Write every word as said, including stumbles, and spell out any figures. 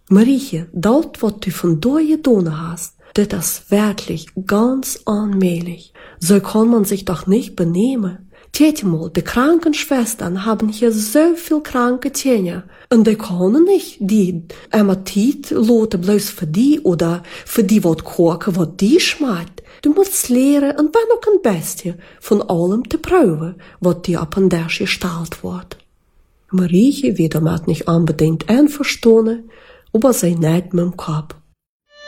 Marietje, dat wat du von dir getan hast, das ist wirklich ganz allmählich. So kann man sich doch nicht benehmen. Täte mal, die Krankenschwestern haben hier so viel kranke Kinder. Und die können nicht die Hämatit lassen, bloß für die oder für die, was kochen, was die schmeckt. Du musst lernen, und wenn auch ein bisschen, von allem zu prüfen, was dir ab und der gestellt wird. Marietje wird damit nicht unbedingt einverstanden, aber sie nicht mit dem Kopf.